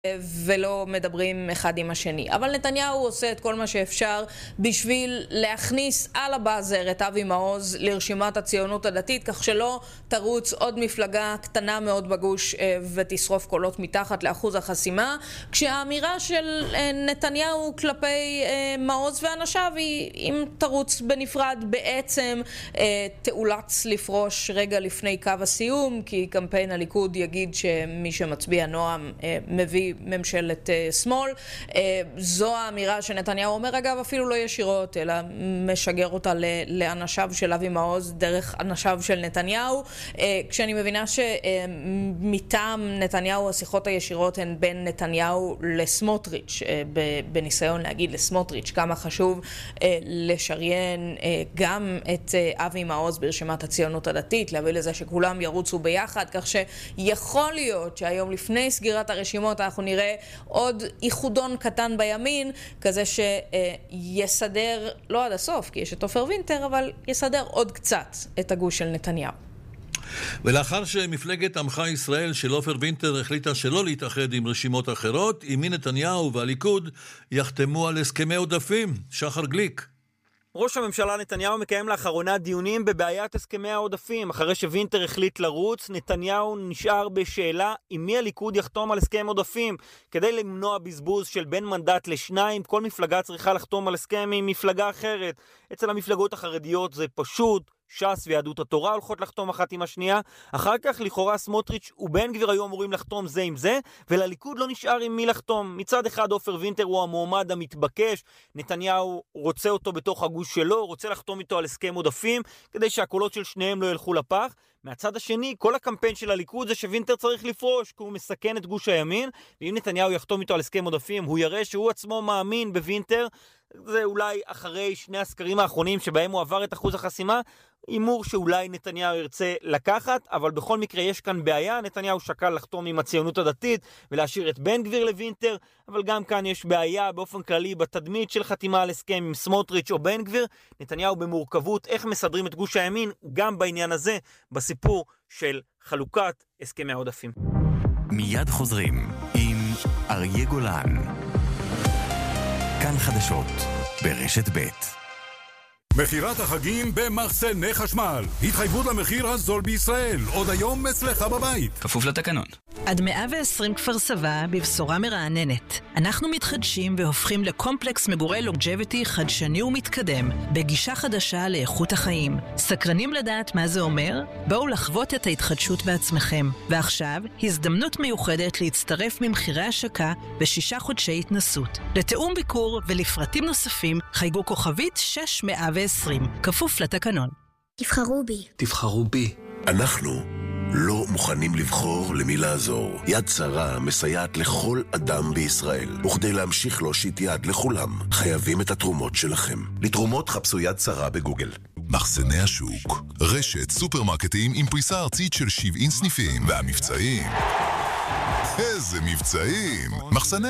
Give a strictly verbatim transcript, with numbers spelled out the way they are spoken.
ולא מדברים אחד עם השני. אבל נתניהו עושה את כל מה שאפשר בשביל להכניס על הבאזר את אבי מעוז לרשימת הציונות הדתית, כך שלא תרוץ עוד מפלגה קטנה מאוד בגוש ותשרוף קולות מתחת לאחוז החסימה, כשהאמירה של נתניהו כלפי מעוז ואנשיו היא, אם תרוץ בנפרד, בעצם תאולץ לפרוש רגע לפני קו הסיום, כי קמפיין הליכוד יגיד שמי שמצביע נועם מביא ממשלת שמאל. זו האמירה שנתניהו אומר, אגב, אפילו לא ישירות, אלא משגר אותה לאנשיו של אבי מעוז דרך אנשיו של נתניהו. כשאני מבינה שמטעם נתניהו השיחות הישירות הן בין נתניהו לסמוטריץ', בניסיון להגיד לסמוטריץ' כמה חשוב לשריין גם את אבי מעוז ברשימת הציונות הדתית, להביא לזה שכולם ירוצו ביחד, כך שיכול להיות שהיום לפני סגירת הרשימות אנחנו נראה עוד איחודון קטן בימין, כזה שיסדר, לא עד הסוף, כי יש את עופר וינטר, אבל יסדר עוד קצת את הגוש של נתניהו. ולאחר שמפלגת עמך ישראל של עופר וינטר החליטה שלא להתאחד עם רשימות אחרות, ימין נתניהו והליכוד יחתמו על הסכמי עודפים. שחר גליק. ראש הממשלה נתניהו מקיים לאחרונה דיונים בבעיית הסכמי העודפים. אחרי שווינטר החליט לרוץ, נתניהו נשאר בשאלה עם מי הליכוד יחתום על הסכם עודפים. כדי למנוע בזבוז של בין מנדט לשניים, כל מפלגה צריכה לחתום על הסכם עם מפלגה אחרת. אצל המפלגות החרדיות זה פשוט, ש"ס ויהדות התורה הולכות לחתום אחת עם השנייה. אחר כך לכאורה סמוטריץ' ובן גביר היו אמורים לחתום זה עם זה, ולליכוד לא נשאר עם מי לחתום. מצד אחד עופר וינטר הוא המועמד המתבקש, נתניהו רוצה אותו בתוך הגוש שלו, רוצה לחתום איתו על הסכם עודפים, כדי שהקולות של שניהם לא ילכו לפח. מהצד השני, כל הקמפיין של הליכוד זה שווינטר צריך לפרוש, כי הוא מסכן את גוש הימין, ואם נתניהו יחתום איתו על הסכם עודפים, הוא יראה שהוא עצמו מאמין בווינטר. זה אולי אחרי שני הסקרים האחרונים שבהם הוא עבר את אחוז החסימה, אימור שאולי נתניהו ירצה לקחת, אבל בכל מקרה יש כאן בעיה. נתניהו שקל לחתום עם הציונות הדתית ולהשאיר את בן גביר לווינטר, אבל גם כאן יש בעיה באופן כללי בתדמית של חתימה על הסכם עם סמוטריץ' או בן גביר. נתניהו במורכבות איך מסדרים את גוש הימין, גם בעניין הזה, בסיפור של חלוקת הסכמי העודפים. מיד חוזרים עם אריה גולן. כאן חדשות ברשת ב'. מחירת החגים במחסני חשמל. התחייבות למחיר הזול בישראל. עוד היום אצלך בבית. כפוף לתקנון. עד מאה ועשרים כפר סבא בבשורה מרעננת. אנחנו מתחדשים והופכים לקומפלקס מגורי לונג'ביטי חדשני ומתקדם, בגישה חדשה לאיכות החיים. סקרנים לדעת מה זה אומר? בואו לחוות את ההתחדשות בעצמכם. ועכשיו, הזדמנות מיוחדת להצטרף ממחירי השקה בשישה חודשי התנסות. לתאום ביקור ולפרטים נוספים, חייגו כוכבית שש מאה ועשרים. כפוף לתקנון. תבחרו בי. תבחרו בי. אנחנו לא מוכנים לבחור למי לעזור. יד שרה מסייעת לכל אדם בישראל, וכדי להמשיך להושיט יד לכולם, חייבים את התרומות שלכם. לתרומות חפשו יד שרה בגוגל. מחסני השוק, רשת סופרמרקטים עם פריסה ארצית של שבעים סניפים, והמבצעים, איזה מבצעים! מחסני